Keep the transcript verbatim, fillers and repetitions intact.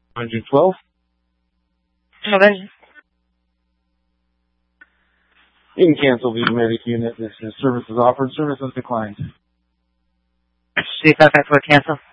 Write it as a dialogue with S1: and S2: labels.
S1: June twelfth.
S2: Okay.
S1: You can cancel the medic unit. This is services offered. Services declined.
S2: three five five four cancel.